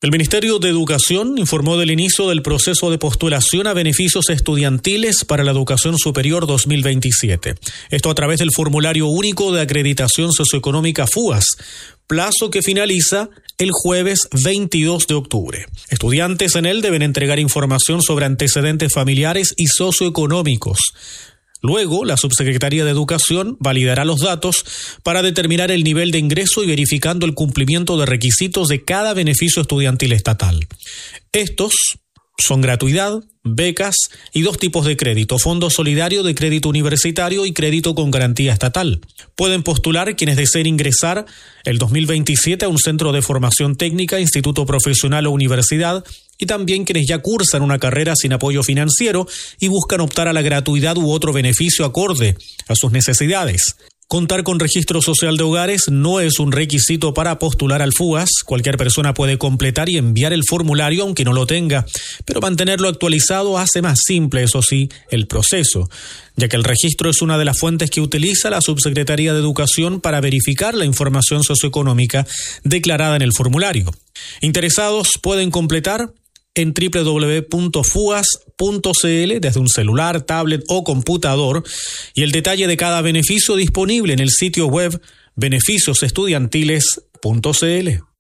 El Ministerio de Educación informó del inicio del proceso de postulación a beneficios estudiantiles para la educación superior 2027. Esto a través del Formulario Único de Acreditación Socioeconómica FUAS, plazo que finaliza el jueves 22 de octubre. Estudiantes en él deben entregar información sobre antecedentes familiares y socioeconómicos. Luego, la Subsecretaría de Educación validará los datos para determinar el nivel de ingreso y verificando el cumplimiento de requisitos de cada beneficio estudiantil estatal. Estos son gratuidad, becas y 2 tipos de crédito: Fondo Solidario de Crédito Universitario y Crédito con Garantía Estatal. Pueden postular quienes deseen ingresar el 2027 a un centro de formación técnica, instituto profesional o universidad, y también quienes ya cursan una carrera sin apoyo financiero y buscan optar a la gratuidad u otro beneficio acorde a sus necesidades. Contar con registro social de hogares no es un requisito para postular al FUAS. Cualquier persona puede completar y enviar el formulario aunque no lo tenga, pero mantenerlo actualizado hace más simple, eso sí, el proceso, ya que el registro es una de las fuentes que utiliza la Subsecretaría de Educación para verificar la información socioeconómica declarada en el formulario. Interesados pueden completar en www.fuas.cl desde un celular, tablet o computador, y el detalle de cada beneficio disponible en el sitio web beneficiosestudiantiles.cl.